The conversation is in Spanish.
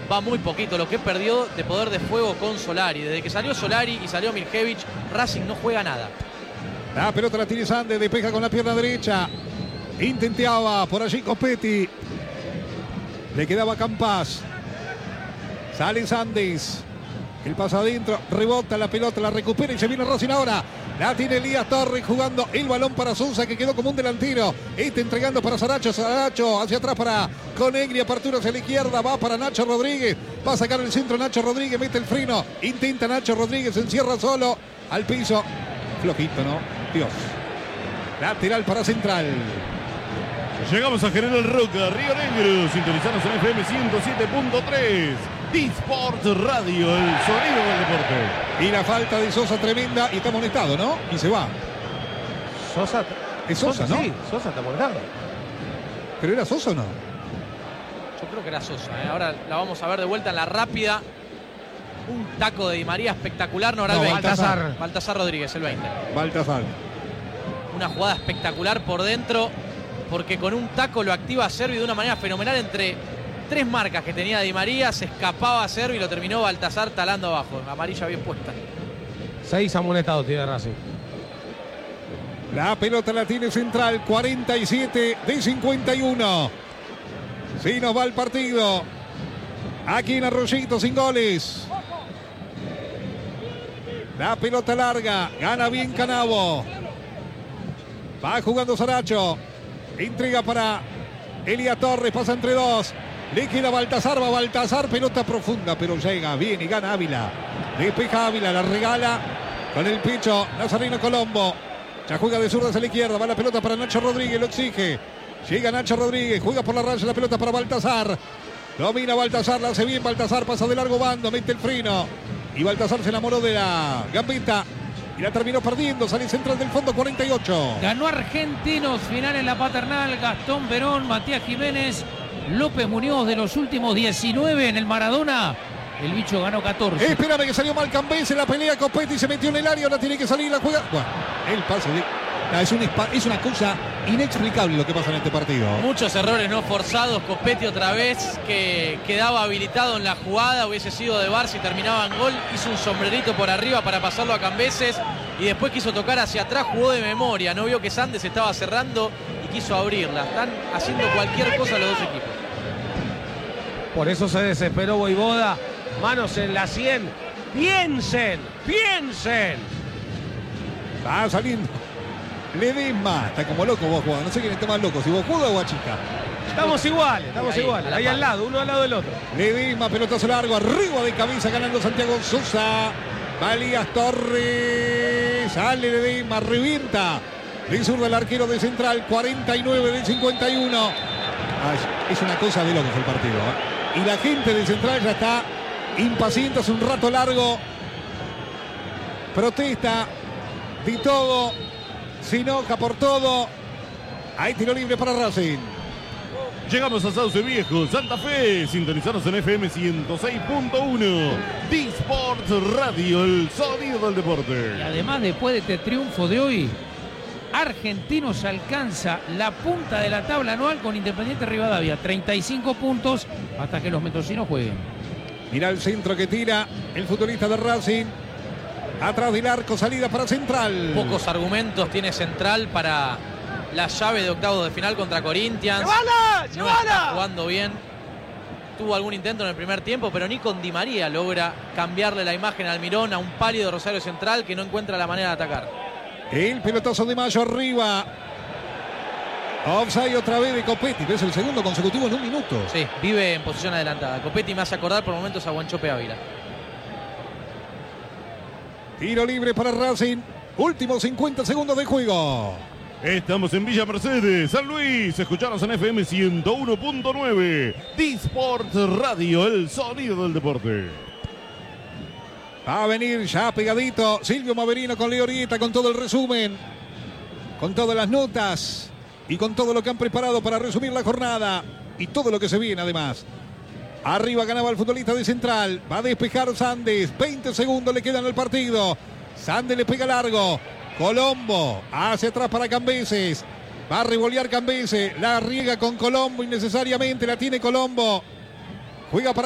va muy poquito. Lo que perdió de poder de fuego con Solari. Desde que salió Solari y salió Mirkevic, Racing no juega nada. La pelota la tiene Sandes, despeja con la pierna derecha. Intentaba por allí Copetti. Le quedaba Campas. Sale Sandes. El pasa adentro, rebota la pelota, la recupera y se viene Racing ahora. La tiene Elías Torres jugando el balón para Sousa, que quedó como un delantero. Entregando para Saracho. Saracho hacia atrás para Conegri. Apertura hacia la izquierda. Va para Nacho Rodríguez. Va a sacar el centro Nacho Rodríguez. Mete el freno. Intenta Nacho Rodríguez. Se encierra solo al piso. Flojito, ¿no? Dios. Lateral para Central. Llegamos a General Roca, Río Negro. Sintonizanos en FM 107.3. D-Sport Radio, el sonido del deporte. Y la falta de Sosa tremenda. Y está molestado, ¿no? Y se va. Sosa. Es Sosa, ¿no? Sí, Sosa está molestado. ¿Pero era Sosa o no? Yo creo que era Sosa. Ahora la vamos a ver de vuelta en la rápida. Un taco de Di María espectacular. No, era el 20. Baltasar Rodríguez, el 20. Baltasar. Una jugada espectacular por dentro, porque con un taco lo activa Servi de una manera fenomenal. Entre 3 marcas que tenía Di María, se escapaba a Servi y lo terminó Baltasar talando abajo. Amarilla bien puesta. 6 amonestados tiene Racing. La pelota la tiene Central, 47 de 51. Si nos va el partido. Aquí en Arroyito, sin goles. La pelota larga, gana bien Canavo. Va jugando Saracho. Entrega para Elías Torres, pasa entre 2. Le queda Baltasar, va Baltasar, pelota profunda, pero llega bien y gana Ávila. Despeja Ávila, la regala con el pecho Nazareno Colombo. Ya juega de zurda hacia la izquierda, va la pelota para Nacho Rodríguez, lo exige. Llega Nacho Rodríguez, juega por la raya, la pelota para Baltasar. Domina Baltasar, la hace bien Baltasar, pasa de largo bando, mete el freno. Y Baltasar se enamoró de la gambeta y la terminó perdiendo. Sale Central del fondo, 48. Ganó Argentinos, final en la Paternal. Gastón Verón, Matías Jiménez, López Muñoz. De los últimos 19 en el Maradona, el bicho ganó 14. Espérame que salió mal Cambés en la pelea. Copetti se metió en el área, ahora tiene que salir la juega. Bueno, el pase de... Es una cosa inexplicable lo que pasa en este partido. Muchos errores no forzados. Copetti otra vez, que quedaba habilitado en la jugada. Hubiese sido de VAR si terminaba en gol. Hizo un sombrerito por arriba para pasarlo a Cambeses. Y después quiso tocar hacia atrás, jugó de memoria. No vio que Sandes estaba cerrando y quiso abrirla. Están haciendo cualquier cosa los dos equipos. Por eso se desesperó Voivoda. Manos en la 100. ¡Piensen! ¡Piensen! Va saliendo Ledesma. Está como loco vos jugando. No sé quién está más loco, si vos jugas o a chica. Estamos iguales, ahí al lado, uno al lado del otro. Ledesma, pelotazo largo, arriba de cabeza, ganando Santiago Sosa. Valías Torres. Sale Ledesma, revienta. De zurda el arquero de Central, 49 de 51. Ay, es una cosa de locos el partido, ¿eh? Y la gente de Central ya está impaciente hace un rato largo. Protesta de todo. Se enoja por todo. Hay tiro libre para Racing. Llegamos a Sauce Viejo, Santa Fe. Sintonizanos en FM 106.1. D-Sport Radio, el sonido del deporte. Y además, después de este triunfo de hoy, Argentinos alcanza la punta de la tabla anual con Independiente Rivadavia. 35 puntos hasta que los mendocinos jueguen. Mira el centro que tira el futbolista de Racing. Atrás del arco, salida para Central. Pocos argumentos tiene Central para la llave de octavos de final contra Corinthians. No está jugando bien. Tuvo algún intento en el primer tiempo, pero ni con Di María logra cambiarle la imagen al Almirón, a un pálido Rosario Central que no encuentra la manera de atacar. El pelotazo de Mayo arriba. Offside otra vez de Copetti, que es el segundo consecutivo en un minuto. Sí, vive en posición adelantada. Copetti me hace acordar por momentos a Guanchope Ávila. Tiro libre para Racing. Últimos 50 segundos de juego. Estamos en Villa Mercedes, San Luis. Escuchanos en FM 101.9. D-Sport Radio, el sonido del deporte. Va a venir ya pegadito Silvio Maverino con Leo Orieta, con todo el resumen, con todas las notas y con todo lo que han preparado para resumir la jornada y todo lo que se viene además. Arriba ganaba el futbolista de Central. Va a despejar Sandes. 20 segundos le quedan al partido. Sandes le pega largo. Colombo hacia atrás para Cambeses. Va a revolear Cambeses. La riega con Colombo innecesariamente. La tiene Colombo. Juega para